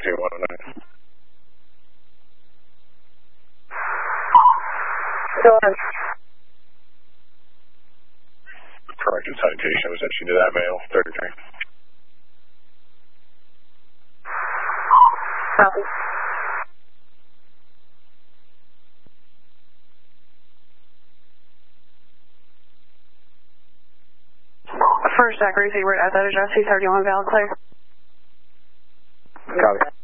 109. Go ahead. Corrected citation was issued to that male, 33. Copy. First accuracy, we're at that address, 231 valid clear. Copy.